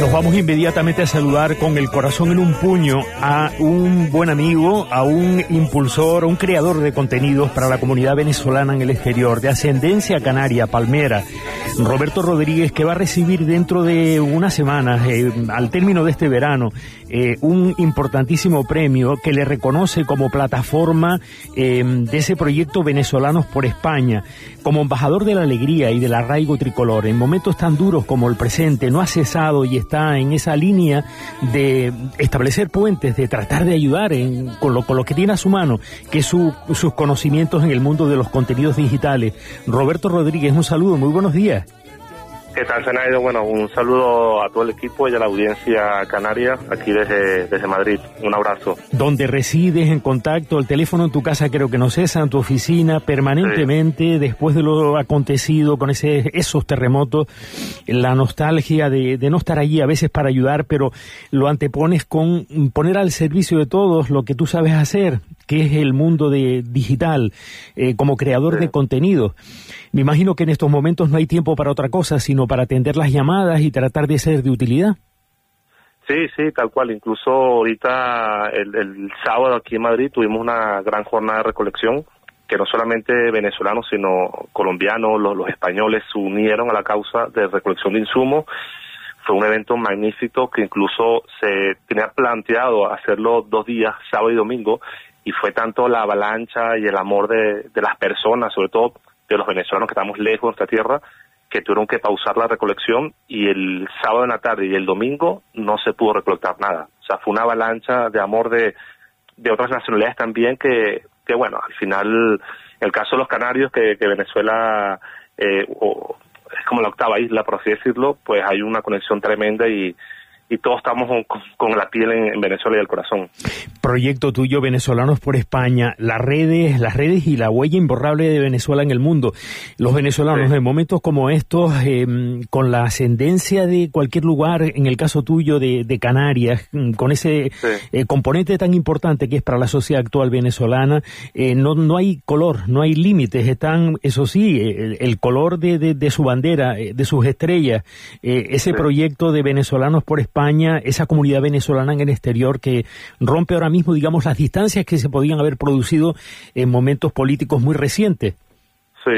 Nos vamos inmediatamente a saludar con el corazón en un puño a un buen amigo, a un impulsor, a un creador de contenidos para la comunidad venezolana en el exterior, de ascendencia canaria, palmera, Roberto Rodríguez, que va a recibir dentro de unas semanas, al término de este verano, un importantísimo premio que le reconoce como plataforma de ese proyecto Venezolanos por España, como embajador de la alegría y del arraigo tricolor. En momentos tan duros como el presente, no ha cesado y está en esa línea de establecer puentes, de tratar de ayudar con lo que tiene a su mano, que es sus conocimientos en el mundo de los contenidos digitales. Roberto Rodríguez, un saludo, muy buenos días. ¿Qué tal, Zenaido? Bueno, un saludo a todo el equipo y a la audiencia canaria, aquí desde Madrid. Un abrazo. Donde resides, en contacto, el teléfono en tu casa creo que no cesa, en tu oficina, permanentemente, sí. Después de lo acontecido con esos terremotos, la nostalgia de no estar allí a veces para ayudar, pero lo antepones con poner al servicio de todos lo que tú sabes hacer, que es el mundo digital, como creador de contenidos. Me imagino que en estos momentos no hay tiempo para otra cosa, sino para atender las llamadas y tratar de ser de utilidad. Sí, tal cual. Incluso ahorita, el sábado aquí en Madrid, tuvimos una gran jornada de recolección, que no solamente venezolanos, sino colombianos, los españoles se unieron a la causa de recolección de insumos. Fue un evento magnífico que incluso se tenía planteado hacerlo 2 días, sábado y domingo, y fue tanto la avalancha y el amor de las personas, sobre todo de los venezolanos que estamos lejos de nuestra tierra, que tuvieron que pausar la recolección, y el sábado en la tarde y el domingo no se pudo recolectar nada. O sea, fue una avalancha de amor de otras nacionalidades también, que bueno, al final, el caso de los canarios, que Venezuela es como la octava isla, por así decirlo, pues hay una conexión tremenda y todos estamos con la piel en Venezuela y el corazón. Proyecto tuyo, Venezolanos por España, las redes y la huella imborrable de Venezuela en el mundo. Los venezolanos, en momentos como estos, con la ascendencia de cualquier lugar, en el caso tuyo de Canarias, con ese componente tan importante que es para la sociedad actual venezolana, no hay color, no hay límites. Están, eso sí, el color de su bandera, de sus estrellas, ese proyecto de Venezolanos por España, esa comunidad venezolana en el exterior que rompe ahora mismo, digamos, las distancias que se podían haber producido en momentos políticos muy recientes. Sí,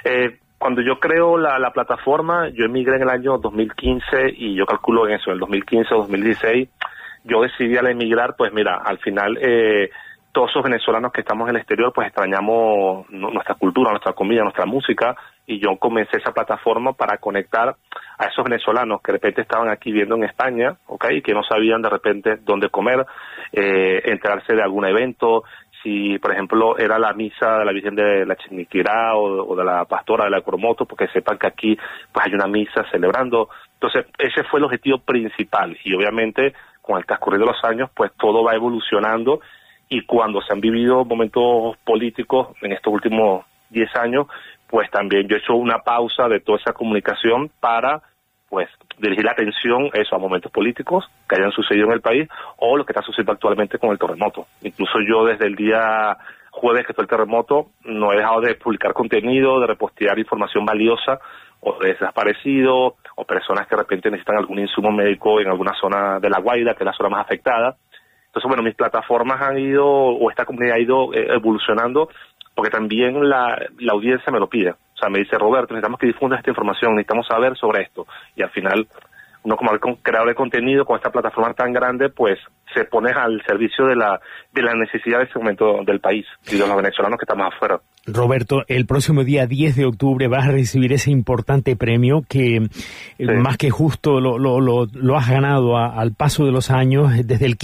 cuando yo creo la plataforma, yo emigré en el año 2015 y yo calculo en eso, en el 2015 o 2016, yo decidí al emigrar, pues mira, al final todos esos venezolanos que estamos en el exterior, pues extrañamos nuestra cultura, nuestra comida, nuestra música, y yo comencé esa plataforma para conectar a esos venezolanos que de repente estaban aquí viviendo en España, ¿okay? Y que no sabían de repente dónde comer, enterarse de algún evento, si por ejemplo era la misa de la Virgen de la Chiniquirá o de la Pastora de la Coromoto, porque sepan que aquí pues hay una misa celebrando. Entonces ese fue el objetivo principal, y obviamente con el transcurrir de los años pues todo va evolucionando, y cuando se han vivido momentos políticos en estos últimos 10 años, pues también yo he hecho una pausa de toda esa comunicación para pues dirigir la atención a momentos políticos que hayan sucedido en el país o lo que está sucediendo actualmente con el terremoto. Incluso yo desde el día jueves que fue el terremoto no he dejado de publicar contenido, de repostear información valiosa o de desaparecidos o personas que de repente necesitan algún insumo médico en alguna zona de La Guaira, que es la zona más afectada. Entonces, bueno, mis plataformas han ido, o esta comunidad ha ido evolucionando, porque también la audiencia me lo pide. O sea, me dice, Roberto, necesitamos que difundas esta información, necesitamos saber sobre esto. Y al final, uno como creador de contenido con esta plataforma tan grande, pues se pone al servicio de la necesidad de ese momento del país y de los venezolanos que estamos afuera. Roberto, el próximo día 10 de octubre vas a recibir ese importante premio que más que justo lo has ganado al paso de los años, desde el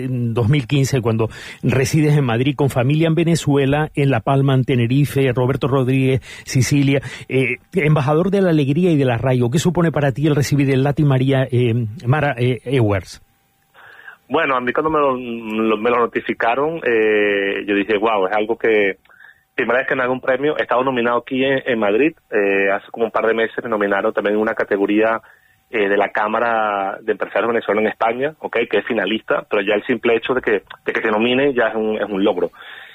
2015, cuando resides en Madrid con familia en Venezuela, en La Palma, en Tenerife, Roberto Rodríguez, Sicilia, embajador de la alegría y del arraigo. ¿Qué supone para ti el recibir el Latin Mara Awards? Bueno, a mí cuando me lo notificaron, yo dije, wow, es algo que primera vez que me hago un premio. He estado nominado aquí en Madrid, hace como un par de meses me nominaron también en una categoría de la Cámara de Empresarios Venezolanos en España, que es finalista, pero ya el simple hecho de que te nominen ya es un logro.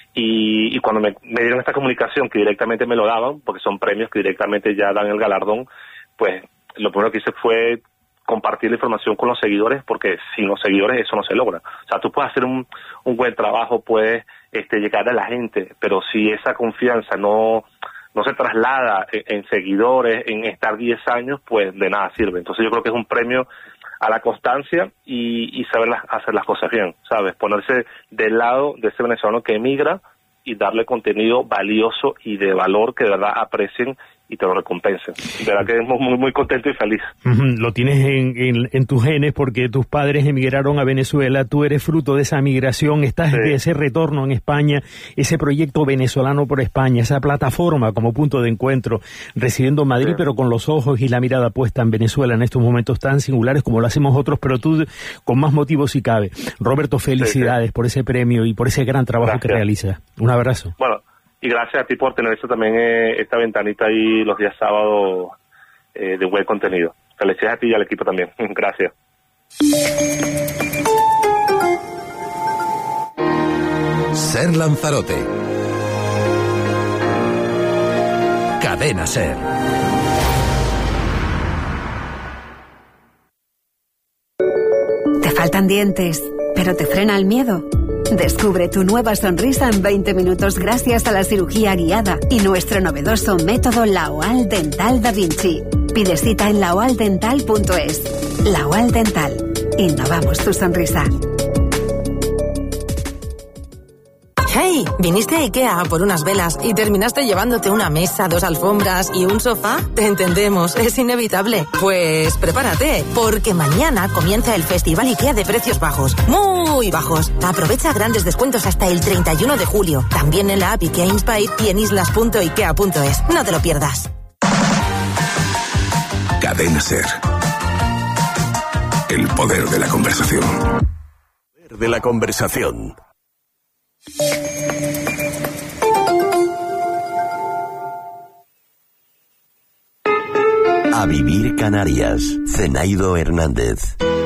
Y cuando me dieron esta comunicación que directamente me lo daban, porque son premios que directamente ya dan el galardón, pues lo primero que hice fue compartir la información con los seguidores, porque sin los seguidores eso no se logra. O sea, tú puedes hacer un buen trabajo, puedes llegar a la gente, pero si esa confianza no se traslada en seguidores, en estar 10 años, pues de nada sirve. Entonces yo creo que es un premio a la constancia y saber hacer las cosas bien, ¿sabes? Ponerse del lado de ese venezolano que emigra y darle contenido valioso y de valor que de verdad aprecien y te lo recompensen. De verdad que estamos muy, muy contento y feliz. Lo tienes en tus genes porque tus padres emigraron a Venezuela, tú eres fruto de esa migración, estás de ese retorno en España, ese proyecto venezolano por España, esa plataforma como punto de encuentro, residiendo en Madrid, pero con los ojos y la mirada puesta en Venezuela en estos momentos tan singulares como lo hacemos otros, pero tú con más motivos si cabe. Roberto, felicidades por ese premio y por ese gran trabajo que realizas. Un abrazo. Bueno, y gracias a ti por tener eso también, esta ventanita ahí los días sábados de buen contenido. Felicidades a ti y al equipo también. Gracias. Ser Lanzarote. Cadena Ser. ¿Te faltan dientes, pero te frena el miedo? Descubre tu nueva sonrisa en 20 minutos gracias a la cirugía guiada y nuestro novedoso método Laoal Dental Da Vinci. Pide cita en laoaldental.es. Laoal Dental. Innovamos tu sonrisa. Hey, viniste a IKEA a por unas velas y terminaste llevándote una mesa, 2 alfombras y un sofá. Te entendemos, es inevitable. Pues prepárate, porque mañana comienza el Festival IKEA de precios bajos. Muy bajos. Aprovecha grandes descuentos hasta el 31 de julio. También en la app IKEA Inspire y en islas.ikea.es. No te lo pierdas. Cadena Ser. El poder de la conversación. El poder de la conversación. A vivir Canarias. Zenaido Hernández.